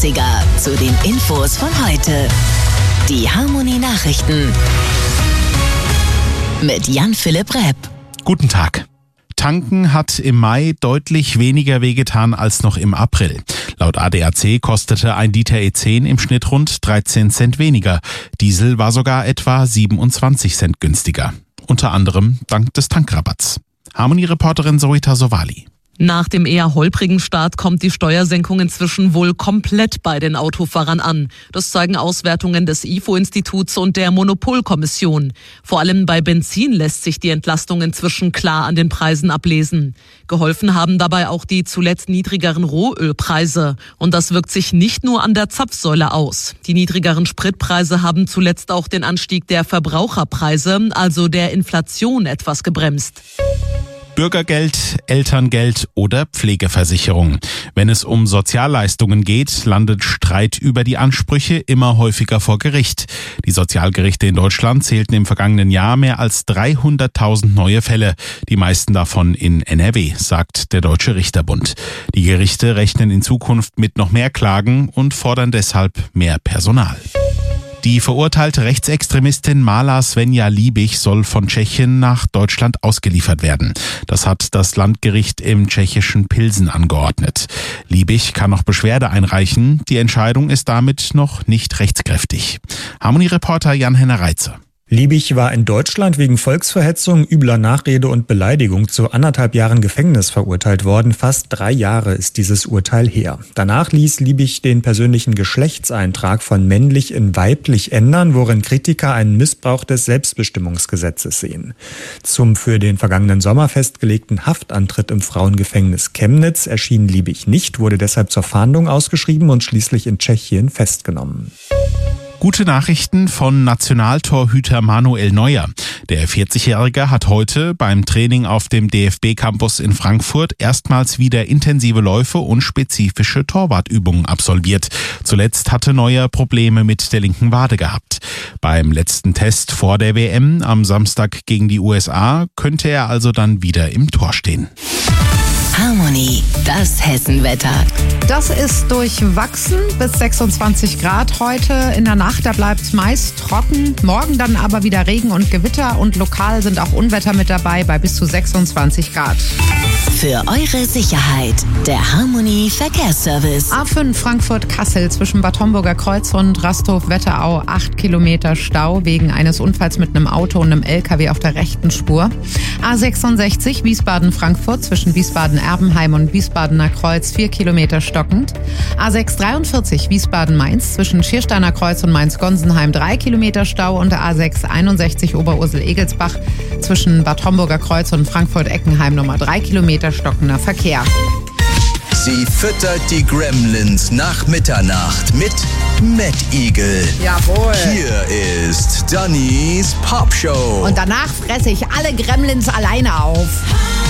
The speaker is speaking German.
Klassiker zu den Infos von heute. Die Harmony Nachrichten mit Jan-Philipp Repp. Guten Tag. Tanken hat im Mai deutlich weniger wehgetan als noch im April. Laut ADAC kostete ein Liter E10 im Schnitt rund 13 Cent weniger. Diesel war sogar etwa 27 Cent günstiger. Unter anderem dank des Tankrabatts. Harmony-Reporterin Zoita Sowali. Nach dem eher holprigen Start kommt die Steuersenkung inzwischen wohl komplett bei den Autofahrern an. Das zeigen Auswertungen des IFO-Instituts und der Monopolkommission. Vor allem bei Benzin lässt sich die Entlastung inzwischen klar an den Preisen ablesen. Geholfen haben dabei auch die zuletzt niedrigeren Rohölpreise. Und das wirkt sich nicht nur an der Zapfsäule aus. Die niedrigeren Spritpreise haben zuletzt auch den Anstieg der Verbraucherpreise, also der Inflation, etwas gebremst. Bürgergeld, Elterngeld oder Pflegeversicherung. Wenn es um Sozialleistungen geht, landet Streit über die Ansprüche immer häufiger vor Gericht. Die Sozialgerichte in Deutschland zählten im vergangenen Jahr mehr als 300.000 neue Fälle. Die meisten davon in NRW, sagt der Deutsche Richterbund. Die Gerichte rechnen in Zukunft mit noch mehr Klagen und fordern deshalb mehr Personal. Die verurteilte Rechtsextremistin Mala Svenja Liebig soll von Tschechien nach Deutschland ausgeliefert werden. Das hat das Landgericht im tschechischen Pilsen angeordnet. Liebig kann noch Beschwerde einreichen. Die Entscheidung ist damit noch nicht rechtskräftig. Harmony-Reporter Jan-Henner Reitze. Liebig war in Deutschland wegen Volksverhetzung, übler Nachrede und Beleidigung zu 1,5 Jahren Gefängnis verurteilt worden. Fast 3 Jahre ist dieses Urteil her. Danach ließ Liebig den persönlichen Geschlechtseintrag von männlich in weiblich ändern, worin Kritiker einen Missbrauch des Selbstbestimmungsgesetzes sehen. Zum für den vergangenen Sommer festgelegten Haftantritt im Frauengefängnis Chemnitz erschien Liebig nicht, wurde deshalb zur Fahndung ausgeschrieben und schließlich in Tschechien festgenommen. Gute Nachrichten von Nationaltorhüter Manuel Neuer. Der 40-Jährige hat heute beim Training auf dem DFB-Campus in Frankfurt erstmals wieder intensive Läufe und spezifische Torwartübungen absolviert. Zuletzt hatte Neuer Probleme mit der linken Wade gehabt. Beim letzten Test vor der WM am Samstag gegen die USA könnte er also dann wieder im Tor stehen. Harmony, das Hessenwetter. Das ist durchwachsen bis 26 Grad heute. In der Nacht, da bleibt es meist trocken. Morgen dann aber wieder Regen und Gewitter und lokal sind auch Unwetter mit dabei bei bis zu 26 Grad. Für eure Sicherheit, der Harmony Verkehrsservice. A5 Frankfurt-Kassel zwischen Bad Homburger Kreuz und Rasthof-Wetterau 8 Kilometer Stau wegen eines Unfalls mit einem Auto und einem LKW auf der rechten Spur. A66 Wiesbaden-Frankfurt zwischen Wiesbaden-Erbenheim und Wiesbadener Kreuz 4 Kilometer stockend. A643 Wiesbaden-Mainz zwischen Schiersteiner Kreuz und Mainz-Gonsenheim 3 Kilometer Stau und A661 Oberursel-Egelsbach zwischen Bad Homburger Kreuz und Frankfurt-Eckenheim nochmal 3 Kilometer stockender Verkehr. Sie füttert die Gremlins nach Mitternacht mit Mad Eagle. Jawohl. Hier ist Dannys Pop Show. Und danach fresse ich alle Gremlins alleine auf.